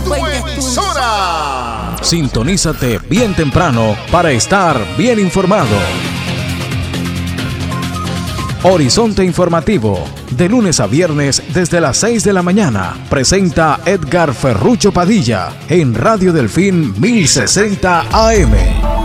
tu emisora. Sintonízate bien temprano para estar bien informado. Horizonte Informativo, de lunes a viernes desde las 6 de la mañana, presenta Edgar Ferrucho Padilla en Radio Delfín 1060 AM.